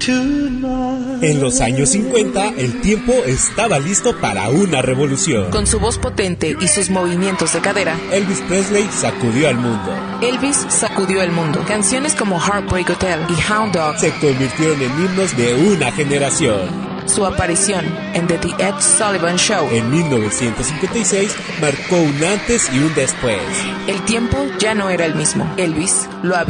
En los años 50, el tiempo estaba listo para una revolución. Con su voz potente y sus movimientos de cadera, Elvis Presley sacudió al mundo. Elvis sacudió el mundo. Canciones como Heartbreak Hotel y Hound Dog se convirtieron en himnos de una generación. Su aparición en The Ed Sullivan Show en 1956 marcó un antes y un después. El tiempo ya no era el mismo. Elvis lo había